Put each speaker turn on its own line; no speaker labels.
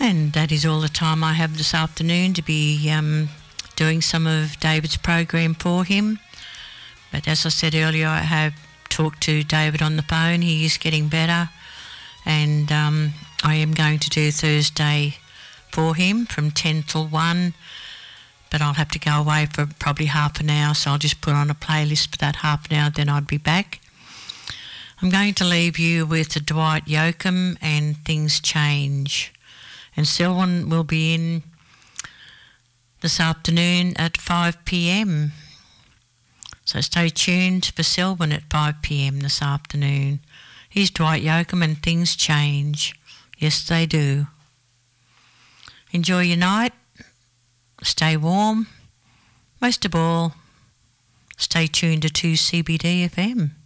And that is all the time I have this afternoon to be doing some of David's program for him. But as I said earlier, I have talked to David on the phone. He is getting better, and I am going to do Thursday for him from 10 till 1, but I'll have to go away for probably half an hour, so I'll just put on a playlist for that half an hour, then I'd be back. I'm going to leave you with Dwight Yoakam and Things Change. And Selwyn will be in this afternoon at 5 p.m. So stay tuned for Selwyn at 5 p.m. this afternoon. Here's Dwight Yoakam and Things Change. Yes, they do. Enjoy your night. Stay warm. Most of all, stay tuned to 2CBD FM.